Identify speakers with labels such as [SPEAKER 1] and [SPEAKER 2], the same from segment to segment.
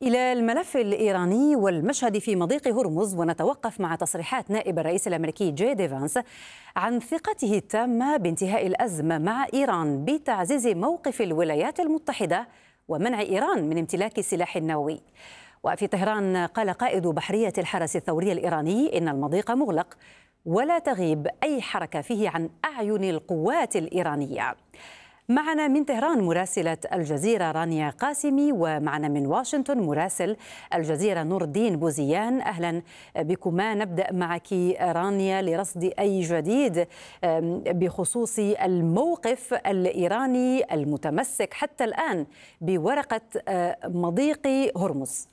[SPEAKER 1] إلى الملف الإيراني والمشهد في مضيق هرمز، ونتوقف مع تصريحات نائب الرئيس الأمريكي جي دي فانس عن ثقته التامة بانتهاء الأزمة مع إيران بتعزيز موقف الولايات المتحدة ومنع إيران من امتلاك السلاح النووي. وفي طهران قال قائد بحرية الحرس الثوري الإيراني إن المضيق مغلق ولا تغيب أي حركة فيه عن أعين القوات الإيرانية. معنا من طهران مراسلة الجزيرة رانيا قاسمي، ومعنا من واشنطن مراسل الجزيرة نور الدين بوزيان. أهلا بكما. نبدأ معك رانيا لرصد أي جديد بخصوص الموقف الإيراني المتمسك حتى الآن بورقة مضيق هرمز.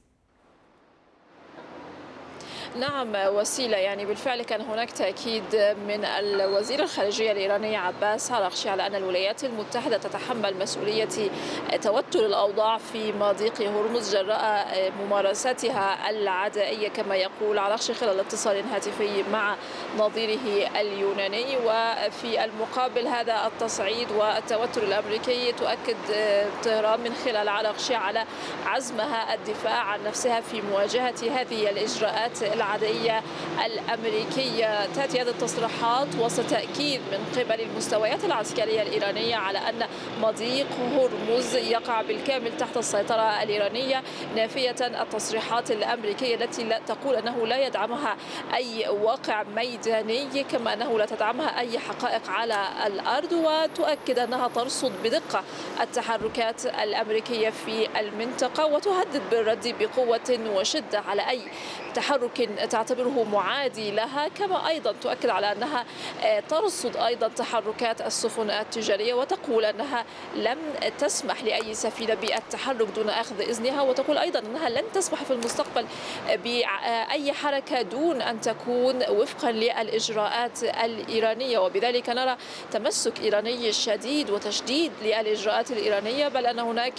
[SPEAKER 2] نعم وسيلة، بالفعل كان هناك تأكيد من الوزير الخارجية الإيراني عباس عراقشي على أن الولايات المتحدة تتحمل مسؤولية توتر الأوضاع في مضيق هرمز جراء ممارساتها العدائية كما يقول عراقشي خلال اتصال هاتفي مع نظيره اليوناني. وفي المقابل هذا التصعيد والتوتر الأمريكي تؤكد طهران من خلال عراقشي على عزمها الدفاع عن نفسها في مواجهة هذه الإجراءات العدائية الأمريكية. تأتي هذه التصريحات وسط تأكيد من قبل المستويات العسكرية الإيرانية على أن مضيق هرمز يقع بالكامل تحت السيطرة الإيرانية، نافية التصريحات الأمريكية التي تقول أنه لا يدعمها أي واقع ميداني، كما أنه لا تدعمها أي حقائق على الأرض، وتؤكد أنها ترصد بدقة التحركات الأمريكية في المنطقة وتهدد بالرد بقوة وشدة على أي تحرك تعتبره معادي لها. كما أيضا تؤكد على أنها ترصد أيضا تحركات السفن التجارية وتقول أنها لم تسمح لأي سفينة بالتحرك دون أخذ إذنها، وتقول أيضا أنها لن تسمح في المستقبل بأي حركة دون أن تكون وفقا للإجراءات الإيرانية. وبذلك نرى تمسك إيراني شديد وتشديد للإجراءات الإيرانية، بل أن هناك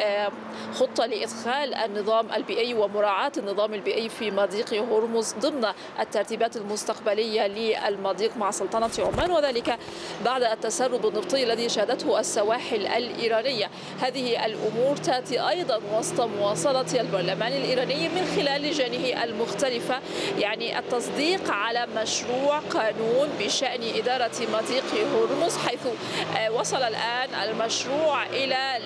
[SPEAKER 2] خطة لإدخال النظام البيئي ومراعاة النظام البيئي في مضيق هرمز ضمن الترتيبات المستقبلية للمضيق مع سلطنة عمان، وذلك بعد التسرب النفطي الذي شهدته السواحل الإيرانية. هذه الأمور تأتي أيضا وسط مواصلة البرلمان الإيراني من خلال لجانه المختلفة التصديق على مشروع قانون بشأن إدارة مضيق هرمز، حيث وصل الآن المشروع إلى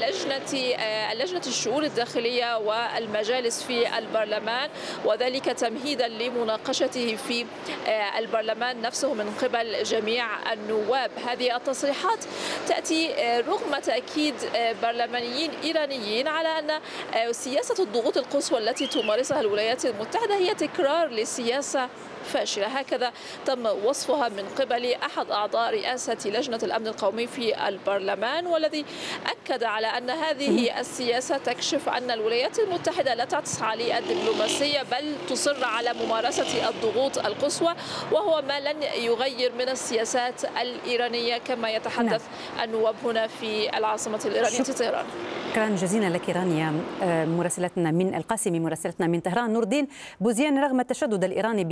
[SPEAKER 2] لجنة الشؤون الداخلية والمجالس في البرلمان، وذلك تمهيدا لمناقشته في البرلمان نفسه من قبل جميع النواب. هذه التصريحات تأتي رغم تأكيد برلمانيين إيرانيين على أن سياسة الضغوط القصوى التي تمارسها الولايات المتحدة هي تكرار لسياسة فاشلة، هكذا تم وصفها من قبل أحد أعضاء رئاسة لجنة الأمن القومي في البرلمان، والذي أكد على أن هذه السياسة تكشف أن الولايات المتحدة لا تسعى للدبلوماسية بل تصر على ممارسة الضغوط القصوى، وهو ما لن يغير من السياسات الإيرانية كما يتحدث النواب هنا في العاصمة الإيرانية طهران.
[SPEAKER 1] شكرا جزيلا لك رانيا مراسلتنا من القاسمي، مراسلتنا من طهران. نور الدين بوزيان، رغم التشدد الإيراني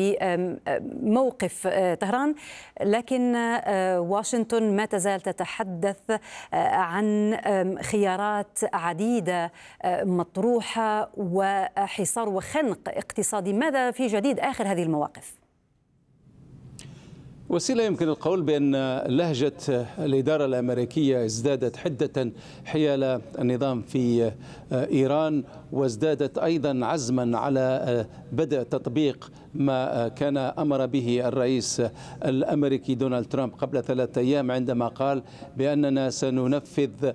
[SPEAKER 1] بموقف طهران، لكن واشنطن ما تزال تتحدث عن خيارات عديدة مطروحة وحصار وخنق اقتصادي. ماذا في جديد آخر هذه المواقف؟
[SPEAKER 3] وسيلة، يمكن القول بأن لهجة الإدارة الأمريكية ازدادت حدة حيال النظام في إيران، وازدادت أيضا عزما على بدء تطبيق ما كان أمر به الرئيس الأمريكي دونالد ترامب قبل 3 أيام عندما قال بأننا سننفذ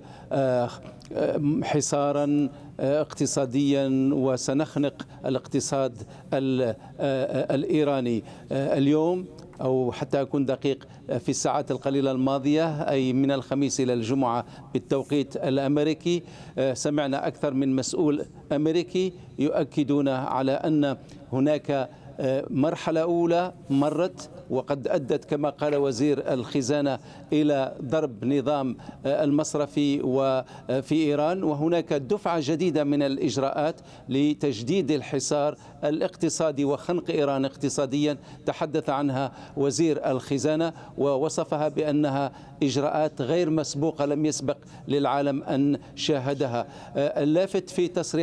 [SPEAKER 3] حصارا اقتصاديا وسنخنق الاقتصاد الإيراني. اليوم أو حتى أكون دقيق في الساعات القليلة الماضية، أي من الخميس إلى الجمعة بالتوقيت الأمريكي، سمعنا أكثر من مسؤول أمريكي يؤكدون على أن هناك مرحلة أولى مرت وقد أدت كما قال وزير الخزانة إلى ضرب نظام المصرفي وفي إيران، وهناك دفعة جديدة من الإجراءات لتجديد الحصار الاقتصادي وخنق إيران اقتصاديا تحدث عنها وزير الخزانة ووصفها بأنها إجراءات غير مسبوقة لم يسبق للعالم أن شاهدها. اللافت في تصريح